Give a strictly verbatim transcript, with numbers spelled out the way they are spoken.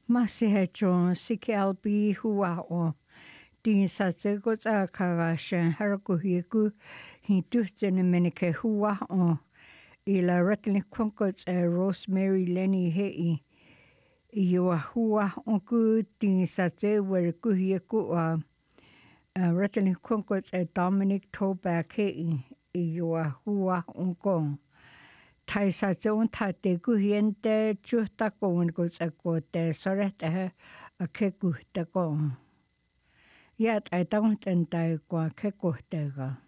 Masihechon sikialbi hua o din sa tsego tsa kagashen harakuhiku hintuhtene menike hua o ila ratli konkot e Rosemary Lenny hei iwa hua o ku din sa tse wer kuhiku a ratli konkot e Dominic Toback hei iwa hua o kong. Tai sa tse on ta te kuhiente chuhta koon ko tsa ko te sorete he a ke kuhta koon. Iat ai taon ten tai kwa ke kuhtega.